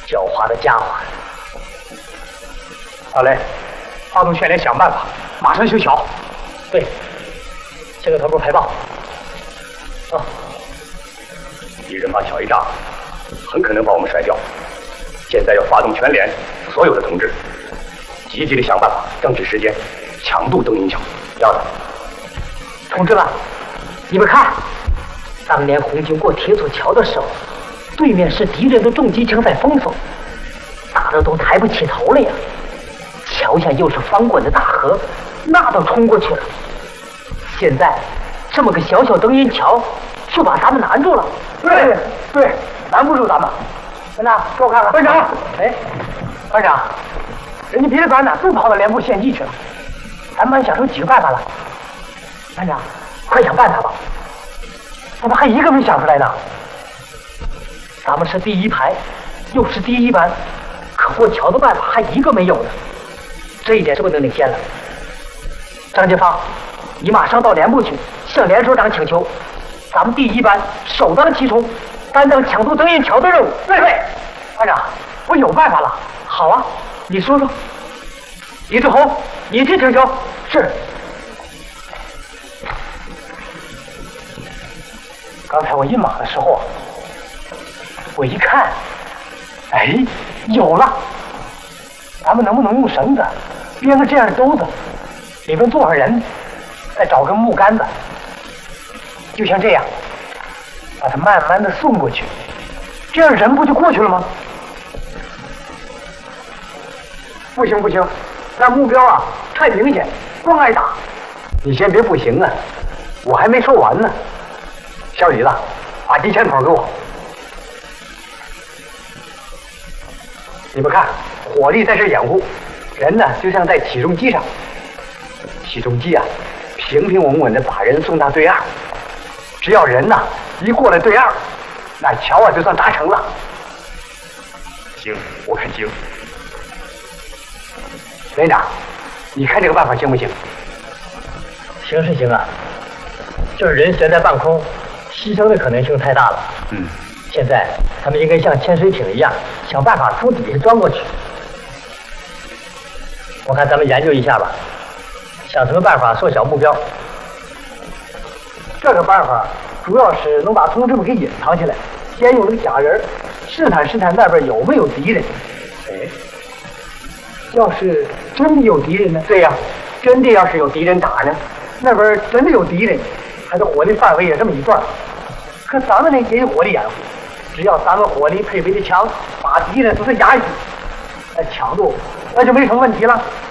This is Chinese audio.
狡猾的家伙！ 老雷，发动劝联，想办法，马上修桥。 对，这个头部排爆。哦， 敌人把桥一炸，很可能把我们甩掉。现在要发动全连，所有的同志，积极的想办法，争取时间，抢渡灯影桥。要的， 同志们，你们看，当年红军过铁索桥的时候，对面是敌人的重机枪在封锁，打得都抬不起头了呀。桥下又是翻滚的大河，那都冲过去了。现在这么个小小灯影桥，就把咱们拦住了。 对，拦不住咱们。班长，给我看看。班长，哎，班长，人家别的班呢都跑到连部献计去了，咱班想出几个办法了。班长，快想办法吧，怎么还一个没想出来呢？ 咱们是第一排，又是第一班，可过桥的办法还一个没有呢。这一点是不能领先了。张建芳，你马上到连部去，向连所长请求，咱们第一班首当其冲，担当抢渡灯影桥的任务。 对，班长，我有办法了。 好啊，你说说。 李志宏，你去请求。是。刚才我印马的时候，我一看，哎，有了！咱们能不能用绳子编个这样的兜子，里面坐上人，再找根木杆子，就像这样，把它慢慢的送过去，这样人不就过去了吗？不行，那目标啊太明显，光挨打。你先别不行啊，我还没说完呢。小李子，把机枪筒给我。你们看，火力在这掩护，人呢就像在起重机上。起重机啊，平平稳稳的把人送到对岸。只要人呐一过了对岸，那桥啊就算达成了。 行，我看行。 连长，你看这个办法行不行？ 行是行啊，就是人悬在半空，牺牲的可能性太大了。现在他们应该像潜水艇一样，想办法从底下钻过去。我看咱们研究一下吧，想什么办法缩小目标。 这个办法主要是能把同志们给隐藏起来，先用那个假人试探那边有没有敌人。哎，要是真的有敌人呢？对呀，真的要是有敌人打呢，那边真的有敌人，他的火力范围也这么一段，可咱们呢也有火力掩护，只要咱们火力配备的强，把敌人都是压抑，抢渡那就没什么问题了。